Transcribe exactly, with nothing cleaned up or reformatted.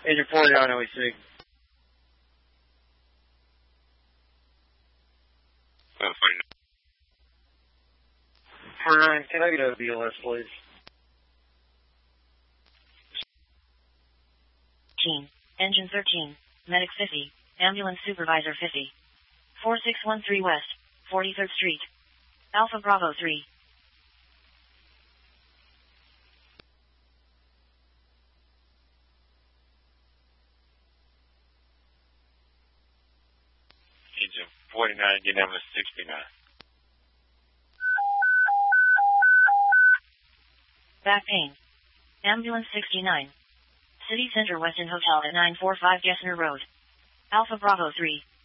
Agent forty-nine O E C. Uh, forty-nine. forty-nine, can I get a B L S, please? Engine thirteen, Medic fifty, Ambulance Supervisor fifty. four six one three West, forty-third Street. Alpha Bravo three. Agent forty-nine, get number sixty-nine. Back pain. Ambulance sixty-nine. City Center Westin Hotel at nine forty-five Gessner Road. Alpha Bravo three.